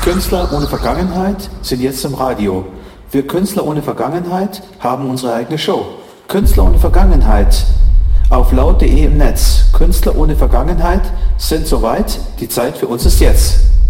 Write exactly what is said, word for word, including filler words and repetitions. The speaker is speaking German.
Künstler ohne Vergangenheit sind jetzt im Radio. Wir Künstler ohne Vergangenheit haben unsere eigene Show. Künstler ohne Vergangenheit auf laut punkt de im Netz. Künstler ohne Vergangenheit sind soweit, die Zeit für uns ist jetzt.